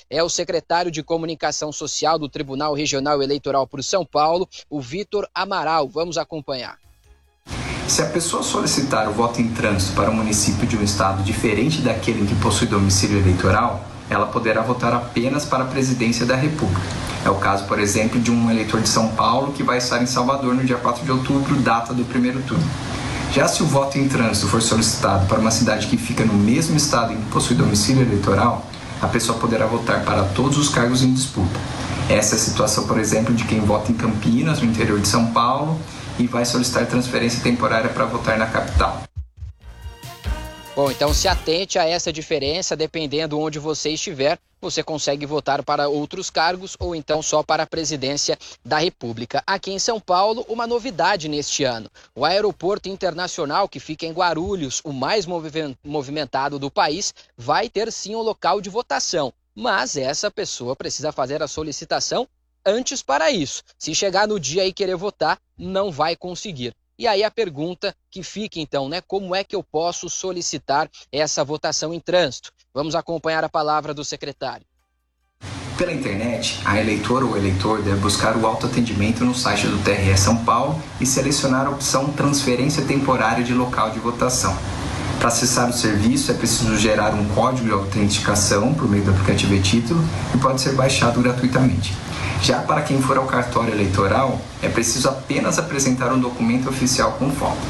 é o secretário de Comunicação Social do Tribunal Regional Eleitoral por São Paulo, o Vitor Amaral. Vamos acompanhar. Se a pessoa solicitar o voto em trânsito para um município de um estado diferente daquele em que possui domicílio eleitoral, ela poderá votar apenas para a presidência da República. É o caso, por exemplo, de um eleitor de São Paulo que vai estar em Salvador no dia 4 de outubro, data do primeiro turno. Já se o voto em trânsito for solicitado para uma cidade que fica no mesmo estado em que possui domicílio eleitoral, a pessoa poderá votar para todos os cargos em disputa. Essa é a situação, por exemplo, de quem vota em Campinas, no interior de São Paulo, e vai solicitar transferência temporária para votar na capital. Bom, então se atente a essa diferença, dependendo onde você estiver, você consegue votar para outros cargos ou então só para a presidência da República. Aqui em São Paulo, uma novidade neste ano. O aeroporto internacional, que fica em Guarulhos, o mais movimentado do país, vai ter sim um local de votação. Mas essa pessoa precisa fazer a solicitação antes para isso. Se chegar no dia e querer votar, não vai conseguir. E aí a pergunta que fica então, né? Como é que eu posso solicitar essa votação em trânsito? Vamos acompanhar a palavra do secretário. Pela internet, a eleitora ou eleitor deve buscar o autoatendimento no site do TRE São Paulo e selecionar a opção Transferência Temporária de Local de Votação. Para acessar o serviço é preciso gerar um código de autenticação por meio do aplicativo e-Título e pode ser baixado gratuitamente. Já para quem for ao cartório eleitoral, é preciso apenas apresentar um documento oficial com foto.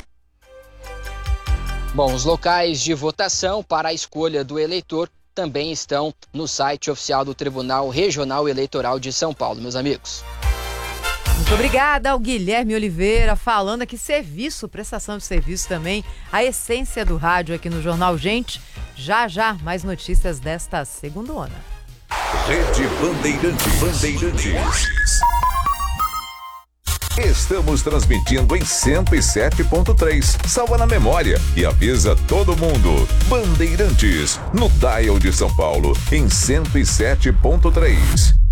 Bom, os locais de votação para a escolha do eleitor também estão no site oficial do Tribunal Regional Eleitoral de São Paulo, meus amigos. Muito obrigada ao Guilherme Oliveira, falando aqui serviço, prestação de serviço também, a essência do rádio aqui no Jornal Gente. Já, mais notícias desta segundona. Rede Bandeirantes. Estamos transmitindo em 107.3. Salva na memória e avisa todo mundo. Bandeirantes, no dial de São Paulo, em 107.3.